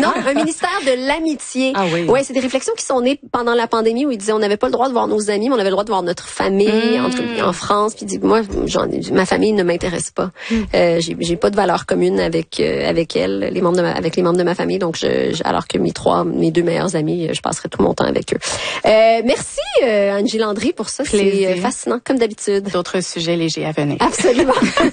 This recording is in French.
un ministère de l'amitié. Ah oui. Ouais, c'est des réflexions qui sont nées pendant la pandémie où il disait on n'avait pas le droit de voir nos amis, mais on avait le droit de voir notre famille en France. Puis il dit moi, ma famille ne m'intéresse pas. J'ai pas de valeur commune avec elle, avec les membres de ma famille. Donc alors que mes deux meilleurs amis, je passerai tout mon temps avec eux. Merci Angie Landry pour ça. Plaisir. C'est fascinant comme d'habitude. D'autres sujets légers à venir. Absolument.